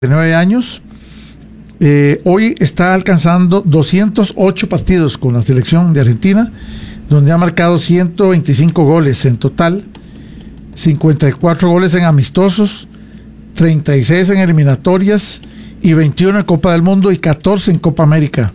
9 años. Hoy está alcanzando 208 partidos con la selección de Argentina, donde ha marcado 125 goles en total, 54 goles en amistosos, 36 en eliminatorias y 21 en Copa del Mundo y 14 en Copa América.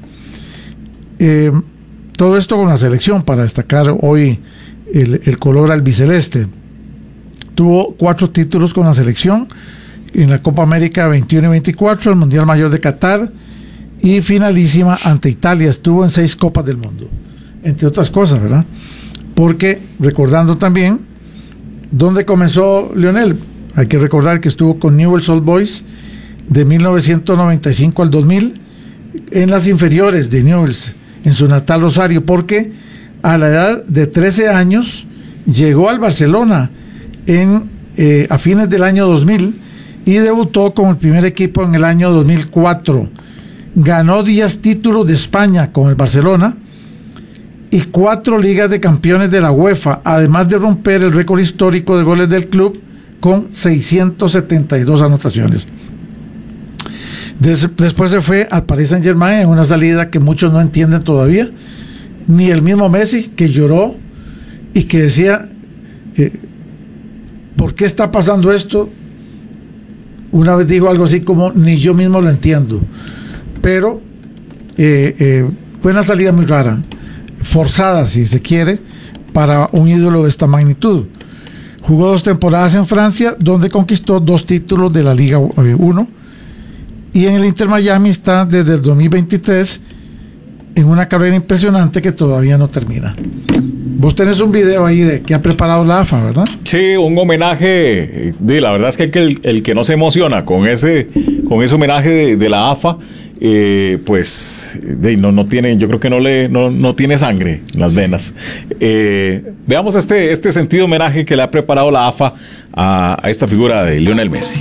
Todo esto con la selección, para destacar hoy el color albiceleste. Tuvo 4 títulos con la selección, en la Copa América 21 y 24, el Mundial Mayor de Qatar y finalísima ante Italia. Estuvo en 6 Copas del Mundo, entre otras cosas, ¿verdad? Porque, recordando también dónde comenzó Lionel, hay que recordar que estuvo con Newell's Old Boys de 1995 al 2000 en las inferiores de Newell's, en su natal Rosario, porque a la edad de 13 años llegó al Barcelona a fines del año 2000 y debutó con el primer equipo en el año 2004. Ganó 10 títulos de España con el Barcelona y 4 ligas de campeones de la UEFA, además de romper el récord histórico de goles del club con 672 anotaciones. Después se fue al Paris Saint-Germain en una salida que muchos no entienden todavía, ni el mismo Messi, que lloró y que decía, ¿por qué está pasando esto? Una vez dijo algo así como, ni yo mismo lo entiendo. Pero fue una salida muy rara, forzada si se quiere, para un ídolo de esta magnitud. Jugó 2 temporadas en Francia, donde conquistó 2 títulos de la Liga 1, y en el Inter Miami está desde el 2023 en una carrera impresionante que todavía no termina. Vos tenés un video ahí de que ha preparado la AFA, ¿verdad? Sí, un homenaje. La verdad es que el que no se emociona con ese homenaje de la AFA, pues no tiene, yo creo que no tiene sangre en las venas. Veamos este sentido homenaje que le ha preparado la AFA a esta figura de Lionel Messi.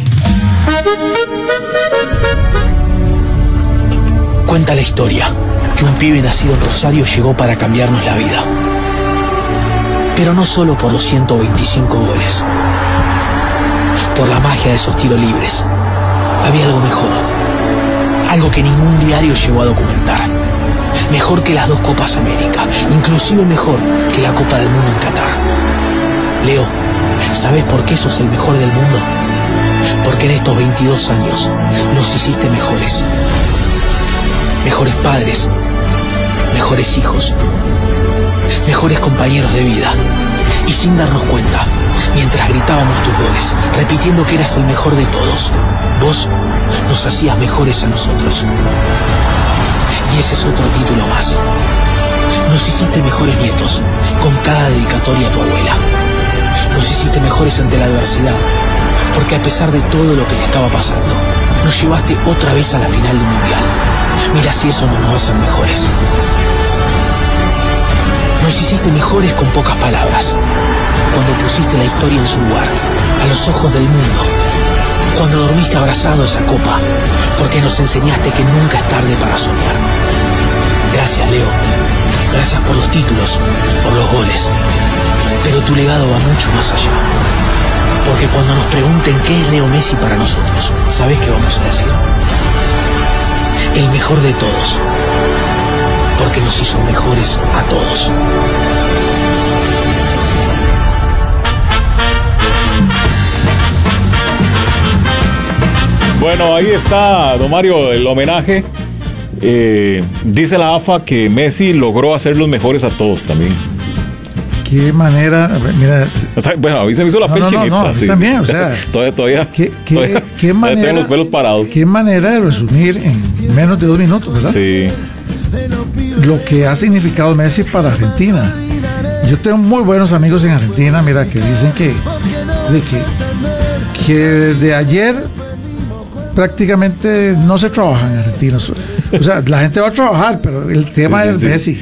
Cuenta la historia que un pibe nacido en Rosario llegó para cambiarnos la vida. Pero no solo por los 125 goles, por la magia de esos tiros libres. Había algo mejor, algo que ningún diario llegó a documentar. Mejor que las 2 Copas América, inclusive mejor que la Copa del Mundo en Qatar. Leo, ¿sabes por qué sos el mejor del mundo? Porque en estos 22 años nos hiciste mejores. Mejores padres, mejores hijos, mejores compañeros de vida. Y sin darnos cuenta, mientras gritábamos tus goles, repitiendo que eras el mejor de todos, vos nos hacías mejores a nosotros. Y ese es otro título más. Nos hiciste mejores nietos con cada dedicatoria a tu abuela. Nos hiciste mejores ante la adversidad, porque a pesar de todo lo que te estaba pasando, nos llevaste otra vez a la final del Mundial. Mira si eso no nos hace mejores. Nos hiciste mejores con pocas palabras, cuando pusiste la historia en su lugar, a los ojos del mundo, cuando dormiste abrazado esa copa, porque nos enseñaste que nunca es tarde para soñar. Gracias, Leo. Gracias por los títulos, por los goles. Pero tu legado va mucho más allá. Porque cuando nos pregunten qué es Leo Messi para nosotros, ¿sabés qué vamos a decir? El mejor de todos. Porque nos hizo mejores a todos. Bueno, ahí está, don Mario, el homenaje. Dice la AFA que Messi logró hacer los mejores a todos también. Qué manera, mira. Bueno, a mí se me hizo la piel chinita. No, sí. También, o sea. Todavía qué manera, tengo los pelos parados. Qué manera de resumir en menos de 2 minutos, ¿verdad? Sí. Lo que ha significado Messi para Argentina. Yo tengo muy buenos amigos en Argentina, mira, que dicen que desde ayer prácticamente no se trabaja en Argentina. O sea, la gente va a trabajar, pero el tema es Messi.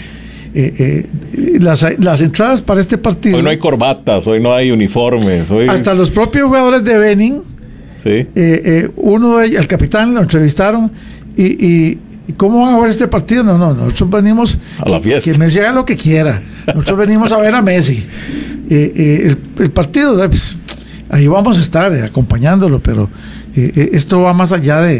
Las entradas para este partido. Hoy no hay corbatas, hoy no hay uniformes. Hasta los propios jugadores de Benin. Sí. Uno de ellos, el capitán, lo entrevistaron y ¿cómo van a ver este partido? No, nosotros venimos a la fiesta. Que Messi haga lo que quiera. Nosotros venimos a ver a Messi. El partido, pues, ahí vamos a estar acompañándolo, pero esto va más allá de